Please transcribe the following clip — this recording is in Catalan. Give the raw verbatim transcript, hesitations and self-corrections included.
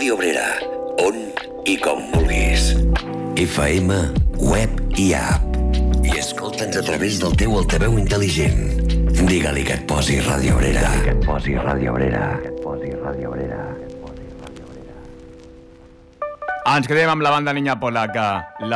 Ràdio Obrera, on i com vulguis. F M, web i app. I escolta'ns a través del teu altaveu intel·ligent. Digue-li que et posi Ràdio Obrera. Que et posi Ràdio Obrera. Que et posi Ràdio Obrera. Ens quedem amb la banda Niña Polaca. La